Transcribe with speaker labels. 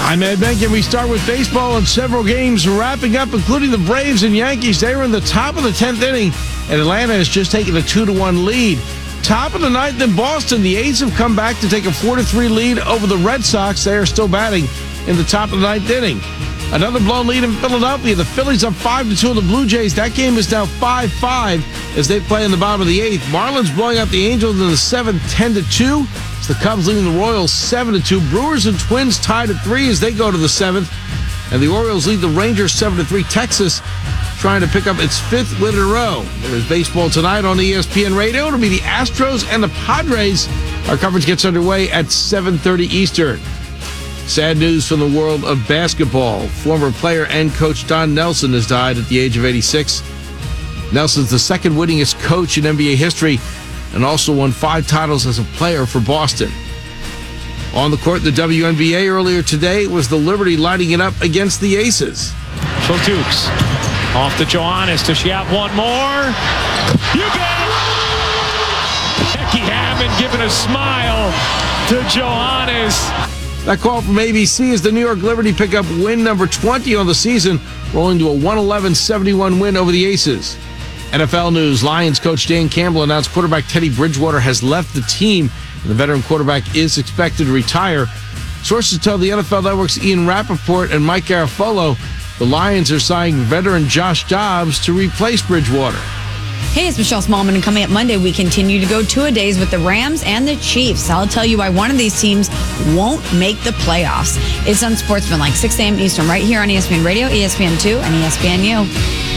Speaker 1: I'm Ed Benkin. We start with baseball and several games wrapping up, including the Braves and Yankees. They were in the top of the 10th inning, and Atlanta has just taken a 2-1 lead. Top of the ninth in Boston, the A's have come back to take a 4-3 lead over the Red Sox. They are still batting in the top of the ninth inning. Another blown lead in Philadelphia. The Phillies up 5-2 on the Blue Jays. That game is now 5-5 as they play in the bottom of the eighth. Marlins blowing out the Angels in the seventh, 10-2. The Cubs leading the Royals 7-2. Brewers and Twins tied at 3 as they go to the seventh. And the Orioles lead the Rangers 7-3. Texas trying to pick up its 5th win in a row. There's baseball tonight on ESPN Radio. It'll be the Astros and the Padres. Our coverage gets underway at 7:30 Eastern. Sad news from the world of basketball. Former player and coach Don Nelson has died at the age of 86. Nelson's the second winningest coach in NBA history and also won 5 titles as a player for Boston. On the court in the WNBA earlier today was the Liberty lighting it up against the Aces.
Speaker 2: So Dukes off to Johannes. Does she have one more? You bet! Becky Hammond giving a smile to Johannes.
Speaker 1: That call from ABC as the New York Liberty pick up win number 20 on the season, rolling to a 111-71 win over the Aces. NFL news, Lions coach Dan Campbell announced quarterback Teddy Bridgewater has left the team, and the veteran quarterback is expected to retire. Sources tell the NFL Network's Ian Rappaport and Mike Garafolo the Lions are signing veteran Josh Dobbs to replace Bridgewater.
Speaker 3: Hey, it's Michelle Smallman, and coming up Monday, we continue to go two-a-days with the Rams and the Chiefs. I'll tell you why one of these teams won't make the playoffs. It's Unsportsmanlike, 6 a.m. Eastern, right here on ESPN Radio, ESPN2, and ESPNU.